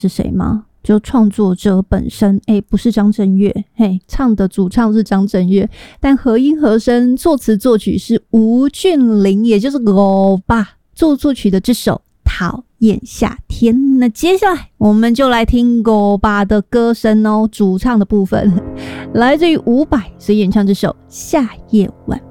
是谁吗？就创作者本身，不是张震岳，唱的主唱是张震岳，但和音和声、作词作曲是吴俊霖，也就是欧巴作曲的这首《讨厌夏天》。那接下来我们就来听欧巴的歌声哦，主唱的部分来自于伍佰，所以演唱这首《夏夜晚》。